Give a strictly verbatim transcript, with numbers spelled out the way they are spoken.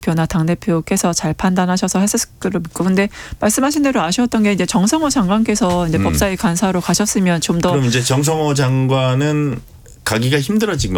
대표나 당대표께서 잘 판단하셔서 했을 거로 믿고, 근데 말씀하신 대로 아쉬웠던 게 이제 정성호 장관께서 이제 음. 법사위 간사로 가셨으면 좀 더 그럼 이제 정성호 장관은 가기가 힘들어진